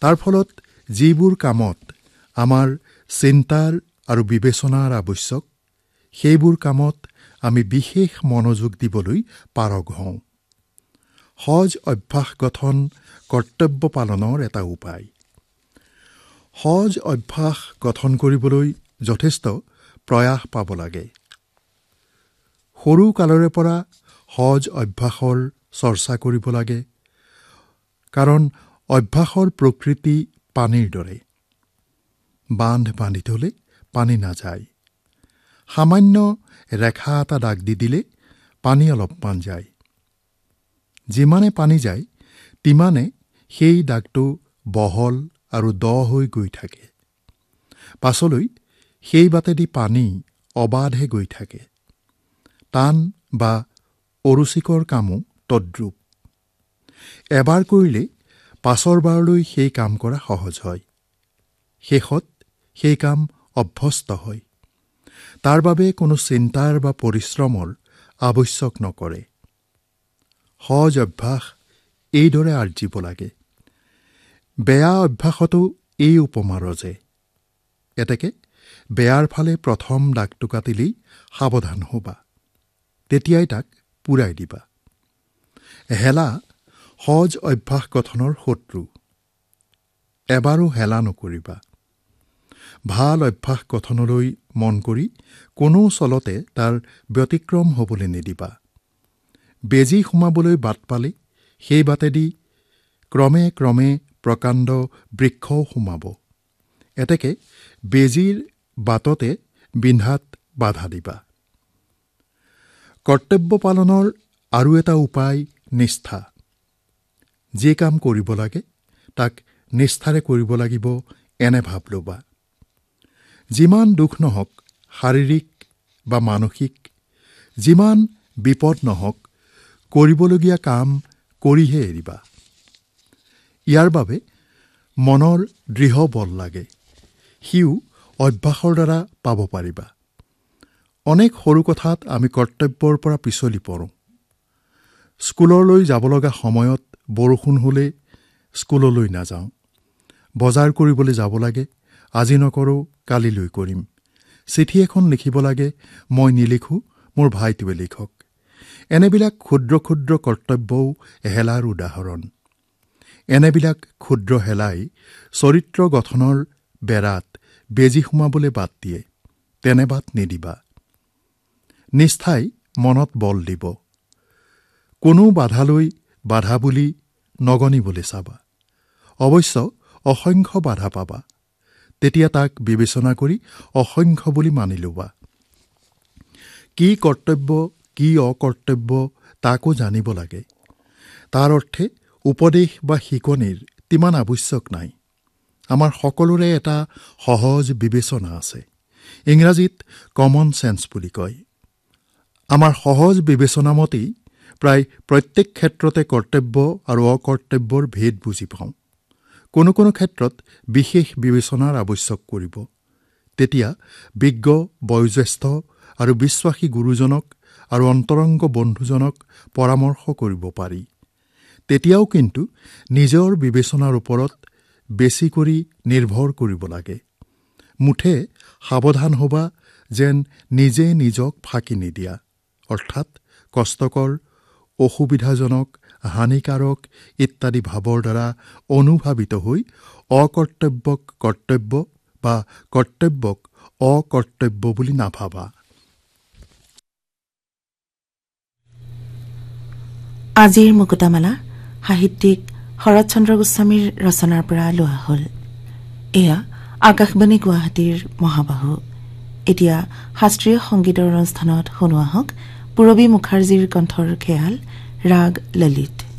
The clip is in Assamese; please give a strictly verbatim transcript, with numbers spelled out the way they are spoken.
তাৰ ফলত যিবোৰ কামত আমাৰ চিন্তাৰ আৰু বিবেচনাৰ আৱশ্যক সেইবোৰ কামত আমি বিশেষ মনোযোগ দিবলৈ পাৰগ হওঁ। সহজ অভ্যাস গঠন কৰ্তব্য পালনৰ এটা উপায়। সহজ অভ্যাস গঠন কৰিবলৈ যথেষ্ট প্ৰয়াস পাব লাগে। সৰু কালৰে পৰা সহজ অভ্যাসৰ চৰ্চা কৰিব লাগে, কাৰণ অভ্যাসৰ প্ৰকৃতি পানীৰ দৰে। বান্ধ বান্ধি থলে পানী নাযায়। সামান্য ৰেখা এটা দাগ দি দিলে পানী অলপমান যায়। যিমানে পানী যায় তিমানে সেই দাগটো বহল আৰু দ হৈ গৈ থাকে। পাছলৈ সেই বাটেদি পানী অবাধে গৈ থাকে। টান বা অৰুচিকৰ কামো তদ্ৰূপ। এবাৰ কৰিলে পাছৰ বাৰলৈ সেই কাম কৰা সহজ হয়। শেষত সেই কাম অভ্যস্ত হয়। তাৰ বাবে কোনো চিন্তাৰ বা পৰিশ্ৰমৰ আৱশ্যক নকৰে। সহজ অভ্যাস এইদৰে আৰ্জিব লাগে। বেয়া অভ্যাসতো এই উপমা ৰজে। এতেকে বেয়াৰ ফালে প্ৰথম দাগটো কাটিলেই সাৱধান হ'বা, তেতিয়াই তাক পুৰাই দিবা। হেলা সহজ অভ্যাস গঠনৰ শত্ৰু। এবাৰো হেলা নকৰিবা। ভাল অভ্যাস গঠনলৈ মন কৰি কোনো চলতে তাৰ ব্যতিক্ৰম হ'বলৈ নিদিবা। বেজী সোমাবলৈ বাট পালে সেই বাটেদি ক্ৰমে ক্ৰমে প্ৰকাণ্ড বৃক্ষও সোমাব। এতেকে বেজীৰ বাটতে বিন্ধাত বাধা দিবা। কৰ্তব্য পালনৰ আৰু এটা উপায় নিষ্ঠা। যি কাম কৰিব লাগে তাক নিষ্ঠাৰে কৰিব লাগিব এনে ভাৱ ল'বা। যিমান দুখ নহওক, শাৰীৰিক বা মানসিক, যিমান বিপদ নহওক, কৰিবলগীয়া কাম কৰিহে এৰিবা। ইয়াৰ বাবে মনৰ দৃঢ় বল লাগে। সিও অভ্যাসৰ দ্বাৰা পাব পাৰিবা। অনেক সৰু কথাত আমি কৰ্তব্যৰ পৰা পিছলি পৰোঁ। স্কুললৈ যাব লগা সময়ত বৰষুণ হ'লে স্কুললৈ নাযাওঁ। বজাৰ কৰিবলৈ যাব লাগে, আজি নকৰোঁ কালিলৈ কৰিম। চিঠি এখন লিখিব লাগে, মই নিলিখোঁ, মোৰ ভাইটোৱে লিখক। এনেবিলাক ক্ষুদ্ৰ ক্ষুদ্ৰ কৰ্তব্যও হেলাৰ উদাহৰণ। এনেবিলাক ক্ষুদ্ৰ হেলাই চৰিত্ৰ গঠনৰ বেৰাত বেজী সোমাবলৈ বাট দিয়ে। তেনে বাট নিদিবা। নিষ্ঠাই মনত বল দিব। কোনো বাধালৈ বাধা বুলি নগণিবলৈ চাবা। অৱশ্য অসংখ্য বাধা পাবা। তেতিয়া তাক বিবেচনা কৰি অসংখ্য বুলি মানি ল'বা। কি কৰ্তব্য কি অকৰ্তব্য তাকো জানিব লাগে। তাৰ অৰ্থে উপদেশ বা শিকনিৰ তিমান আৱশ্যক নাই। আমাৰ সকলোৰে এটা সহজ বিবেচনা আছে। ইংৰাজীত কমন চেন্স বুলি কয়। আমাৰ সহজ বিবেচনা মতেই প্ৰায় প্ৰত্যেক ক্ষেত্ৰতে কৰ্তব্য আৰু অকৰ্তব্যৰ ভেদ বুজি পাওঁ। কোনো কোনো ক্ষেত্ৰত বিশেষ বিবেচনাৰ আৱশ্যক কৰিব। তেতিয়া বিজ্ঞ, বয়োজ্যেষ্ঠ আৰু বিশ্বাসী গুৰুজনক আৰু অন্তৰংগ বন্ধুজনক পৰামৰ্শ কৰিব পাৰি। তেতিয়াও কিন্তু নিজৰ বিবেচনাৰ ওপৰত বেছি কৰি নিৰ্ভৰ কৰিব লাগে। মুঠে সাৱধান হ'বা যেন নিজে নিজক ফাঁকি নিদিয়া, অৰ্থাৎ কষ্টকৰ, অসুবিধাজনক, হানিকাৰক ইত্যাদি ভাৱৰ দ্বাৰা অনুভাৱিত হৈ অকৰ্তব্যক কৰ্তব্য বা কৰ্তব্যক অকৰ্তব্য বুলি নাভাবা। আজিৰ মুকুতামালা সাহিত্যিক শৰৎচন্দ্ৰ গোস্বামীৰ ৰচনাৰ পৰা লোৱা হ'ল। এয়া আকাশবাণী গুৱাহাটীৰ মহাবাহু। এতিয়া শাস্ত্ৰীয় সংগীতৰ অনুষ্ঠানত শুনোৱা হওক পূৰবী মুখাৰ্জীৰ কণ্ঠৰ খেয়াল ৰাগ ললিত।